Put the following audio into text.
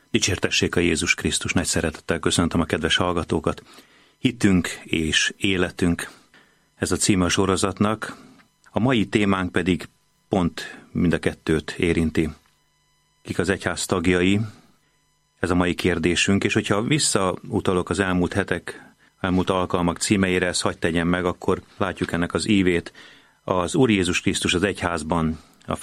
Dicsértessék a Jézus Krisztus, nagy szeretettel köszöntöm a kedves hallgatókat. Hittünk és életünk, ez a címe a sorozatnak. A mai témánk pedig pont mind a kettőt érinti. Kik az egyház tagjai? Ez a mai kérdésünk, és hogyha visszautalok az elmúlt hetek, elmúlt alkalmak címeire, ezt hadd tegyem meg, akkor látjuk ennek az ívét. Az Úr Jézus Krisztus az egyházban